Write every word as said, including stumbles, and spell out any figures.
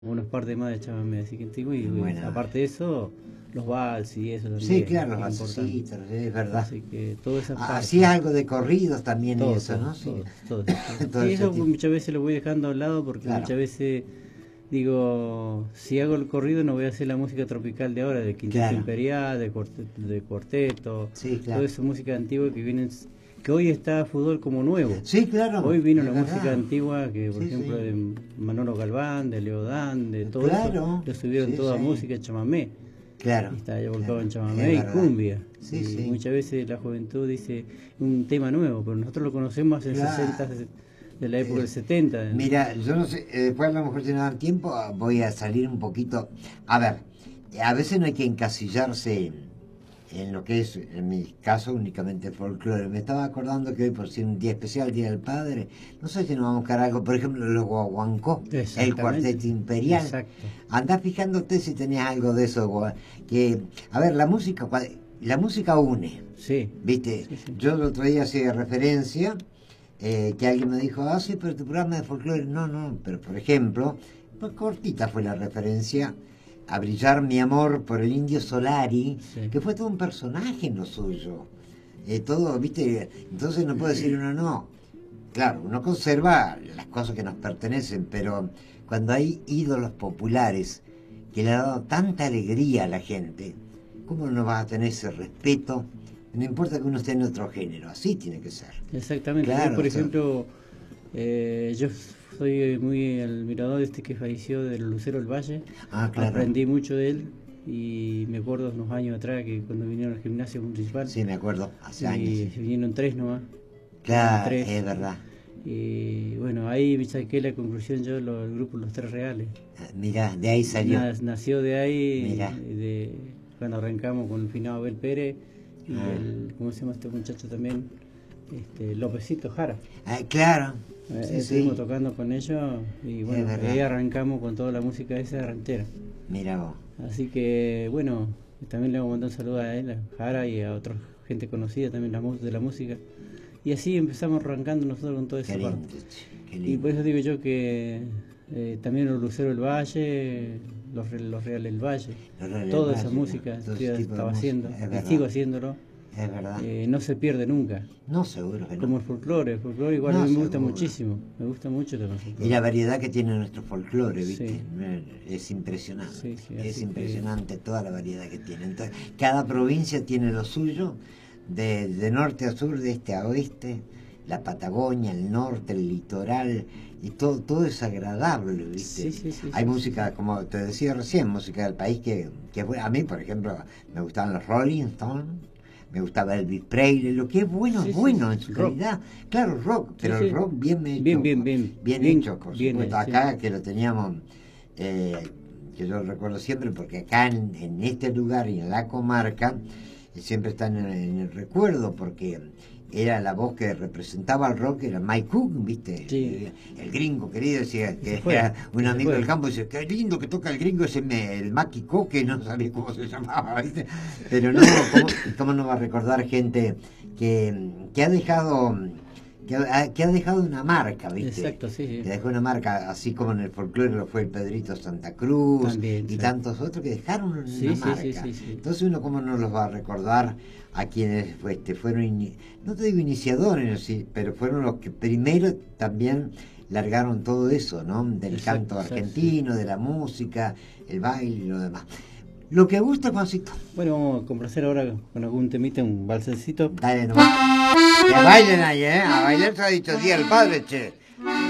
unos partes más de chamamé, así que antiguo y Bueno. aparte de eso, los vals y eso también. Sí, claro, los es importante. valsecitos, es verdad. Así que toda esa parte. Hacía algo de corridos también y todo, eso, todo, ¿no? Sí. todo, todo, todo. Todo Y ese eso tipo. muchas veces lo voy dejando a un lado porque Claro. muchas veces digo, si hago el corrido no voy a hacer la música tropical de ahora, de quinteto Claro. imperial, de cuarteto, de cuarteto, Sí, claro. toda esa música antigua que viene, que hoy está fútbol como nuevo. Sí, claro. Hoy vino la verdad. música antigua que, por Sí, ejemplo, sí. de Manolo Galván, de Leodán, de todo Claro. eso, lo subieron Sí, toda sí. música en chamamé. Claro. Y está ya volcado claro. en chamamé Es y verdad. cumbia. Sí, y sí. muchas veces la juventud dice un tema nuevo, pero nosotros lo conocemos en Claro. sesenta, de la época Eh, del setenta. Mira, yo no sé, eh, después a lo mejor si no dan tiempo voy a salir un poquito. A ver, a veces no hay que encasillarse en, en lo que es, en mi caso, únicamente folclore. Me estaba acordando que hoy, por ser un día especial, Día del Padre, no sé si nos vamos a buscar algo, por ejemplo, los guaguancó, el cuarteto imperial. Exacto. Andá fijándote si tenías algo de eso, gua- que, a ver, la música, la música une, Sí. ¿viste? Sí, sí. Yo el otro día hacía referencia, eh, que alguien me dijo, ah, sí, pero tu programa de folclore, no, no, pero por ejemplo, pues cortita fue la referencia a Brillar mi amor por el Indio Solari, Sí. que fue todo un personaje en lo suyo. Eh, todo, ¿viste? Entonces no puede decir uno, no. Claro, uno conserva las cosas que nos pertenecen, pero cuando hay ídolos populares que le han dado tanta alegría a la gente, ¿cómo no vas a tener ese respeto? No importa que uno esté en otro género, así tiene que ser. Exactamente. Claro, Yo, por o sea, ejemplo, eh, yo soy muy admirador de este que falleció, del Lucero del Valle. Ah, claro. Aprendí mucho de él y me acuerdo unos años atrás que cuando vinieron al gimnasio municipal. Sí, me acuerdo, hace y años. Sí. vinieron tres nomás. Claro, Tres. es verdad. Y bueno, ahí me saqué la conclusión yo, lo, el grupo Los Tres Reales. Mirá, de ahí salió. Na- nació de ahí, Mirá. de, cuando arrancamos con el finado Abel Pérez y Ah. el, ¿cómo se llama este muchacho también? Este, Lópezito Jara. Ah, claro. Eh, Sí, estuvimos sí. tocando con ellos y bueno, verdad. ahí arrancamos con toda la música esa ranchera. Mira vos. Así que bueno, también le vamos a mandar un saludo a él, a Jara y a otra gente conocida también la, mu- de la música. Y así empezamos arrancando nosotros con toda esa Qué lindo, parte. che, qué Y lindo. por eso digo yo que eh, también los Luceros del Valle, los, Re- los Reales del Valle, Los Reales del toda esa Valle, música todo yo ese tipo de estaba música, haciendo es y verdad. sigo haciéndolo, Es verdad. eh, no se pierde nunca. No, seguro que no. Como el folclore, el folclore igual No, a mí me gusta seguro. muchísimo, me gusta mucho también el folclore. Y la variedad que tiene nuestro folclore, ¿viste? Sí. Es impresionante. Sí, sí, es así impresionante toda la variedad que tiene. Entonces, cada provincia tiene lo suyo, de, de norte a sur, de este a oeste, la Patagonia, el norte, el litoral, y todo, todo es agradable, ¿viste? Sí, sí, sí, Hay sí, música, como te decía recién, música del país que, que a mí, por ejemplo, me gustaban los Rolling Stones. Me gustaba Elvis Presley, lo que es bueno, Sí, es sí, bueno sí. en su Rock. calidad. Claro, rock, pero sí. el rock bien hecho. Bien, bien, bien. Bien, Bien, hecho, por bien, supuesto. sí. Acá que lo teníamos, eh, que yo lo recuerdo siempre, porque acá en, en este lugar y en la comarca, eh, siempre están en, en el recuerdo, porque era la voz que representaba al rock, era Mike Cook, ¿viste? Sí. El, el gringo querido, decía que Se fue, era un se amigo fue. del campo, dice, qué lindo que toca el gringo, ese me, el Maki Coque, no sabía cómo se llamaba, ¿viste? Pero no, ¿cómo, cómo no va a recordar gente que, que ha dejado que ha, que ha dejado una marca, ¿viste? Exacto, sí, sí. Que dejó una marca, así como en el folclore lo fue el Pedrito Santa Cruz También, y sí. tantos otros que dejaron una Sí, sí, marca. sí, sí, sí. Entonces uno cómo no los va a recordar a quienes este, fueron, ini- no te digo iniciadores, sí, pero fueron los que primero también largaron todo eso, ¿no? Del Exacto, canto exacto, argentino, de la música, el baile y lo demás. Lo que gusta, Juancito. Bueno, vamos a complacer ahora con algún temita, un balsecito. Dale nomás. Que bailen ahí, ¿eh? A bailar se ha dicho Día del Padre, che.